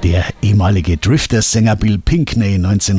Der ehemalige Drifters-Sänger Bill Pinkney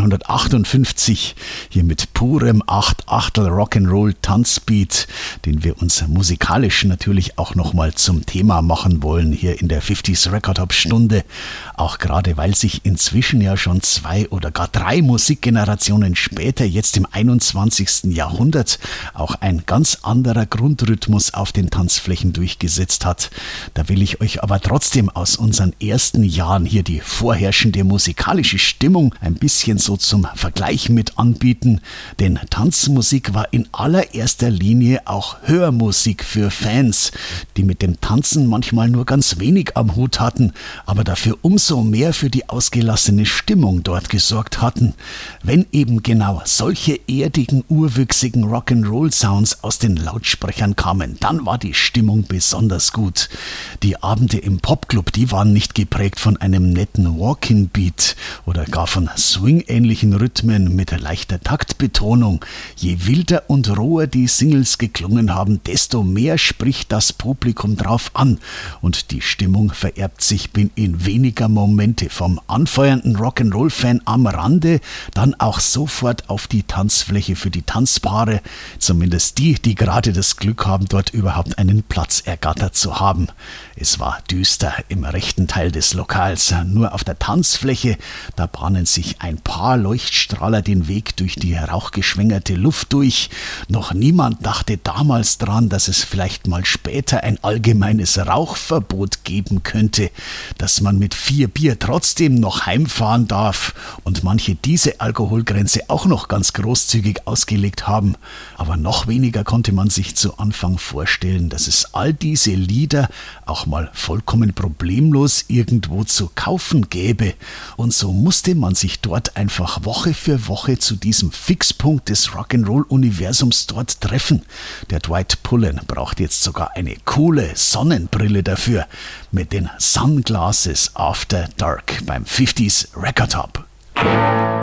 1958 hier mit purem 8/8 Rock'n'Roll Tanzbeat, den wir uns musikalisch natürlich auch nochmal zum Thema machen wollen hier in der 50s Record Hop Stunde. Auch gerade weil sich inzwischen ja schon 2 oder gar 3 Musikgenerationen später, jetzt im 21. Jahrhundert, auch ein ganz anderer Grundrhythmus auf den Tanzflächen durchgesetzt hat. Da will ich euch aber trotzdem aus unseren ersten Jahren hier die vorherrschende musikalische Stimmung ein bisschen so zum Vergleich mit anbieten, denn Tanzmusik war in allererster Linie auch Hörmusik für Fans, die mit dem Tanzen manchmal nur ganz wenig am Hut hatten, aber dafür umso mehr für die ausgelassene Stimmung dort gesorgt hatten. Wenn eben genau solche erdigen, urwüchsigen Rock'n'Roll-Sounds aus den Lautsprechern kamen, dann war die Stimmung besonders gut. Die Abende im Popclub, die waren nicht geprägt von einem netten Walking-Beat oder gar von Swing-ähnlichen Rhythmen mit leichter Taktbetonung. Je wilder und roher die Singles geklungen haben, desto mehr spricht das Publikum drauf an und die Stimmung vererbt sich in weniger Momente vom anfeuernden Rock'n'Roll-Fan am Rande dann auch sofort auf die Tanzfläche für die Tanzpaare, zumindest die, die gerade das Glück haben, dort überhaupt einen Platz ergattert zu haben. Es war düster im rechten Teil des Lokals. Nur auf der Tanzfläche, da bahnen sich ein paar Leuchtstrahler den Weg durch die rauchgeschwängerte Luft durch. Noch niemand dachte damals dran, dass es vielleicht mal später ein allgemeines Rauchverbot geben könnte, dass man mit 4 Bier trotzdem noch heimfahren darf und manche diese Alkoholgrenze auch noch ganz großzügig ausgelegt haben. Aber noch weniger konnte man sich zu Anfang vorstellen, dass es all diese Lieder auch mal vollkommen problemlos irgendwo zu kaufen gäbe. Und so musste man sich dort einfach Woche für Woche zu diesem Fixpunkt des Rock'n'Roll-Universums dort treffen. Der Dwight Pullen braucht jetzt sogar eine coole Sonnenbrille dafür mit den Sunglasses After Dark beim 50s Record Hop.